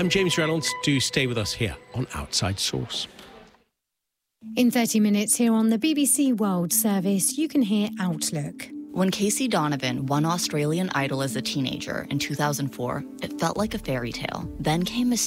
I'm James Reynolds. Do stay with us here on Outside Source. In 30 minutes here on the BBC World Service, you can hear Outlook. When Casey Donovan won Australian Idol as a teenager in 2004, it felt like a fairy tale. Then came